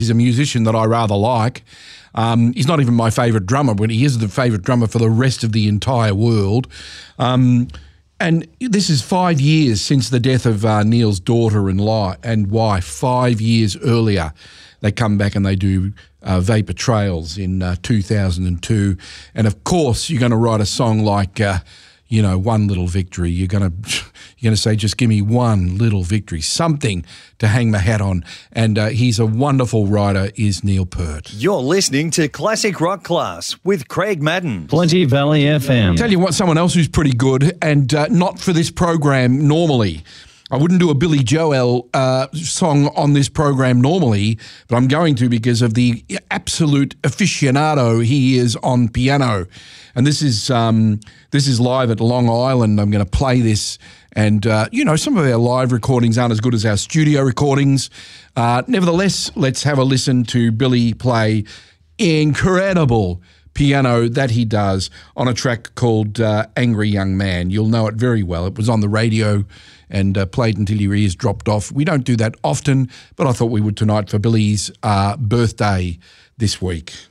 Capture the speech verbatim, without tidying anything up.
He's a musician that I rather like. Um, he's not even my favourite drummer, but he is the favourite drummer for the rest of the entire world. Um, and this is five years since the death of uh, Neil's daughter and, li- and wife. Five years earlier, they come back and they do uh, Vapor Trails in uh, two thousand two. And of course, you're going to write a song like, uh, you know, One Little Victory. You're going to you're going to say, just give me one little victory, something to hang my hat on. And uh, he's a wonderful writer, is Neil Peart. You're listening to Classic Rock Class with Craig Madden. Plenty Valley F M. Tell you what, someone else who's pretty good, and uh, not for this program normally. I wouldn't do a Billy Joel uh, song on this program normally, but I'm going to because of the absolute aficionado he is on piano. And this is um, this is live at Long Island. I'm going to play this. And, uh, you know, some of our live recordings aren't as good as our studio recordings. Uh, nevertheless, let's have a listen to Billy play incredible piano that he does on a track called uh, Angry Young Man. You'll know it very well. It was on the radio and uh, played until your ears dropped off. We don't do that often, but I thought we would tonight for Billy's uh, birthday this week.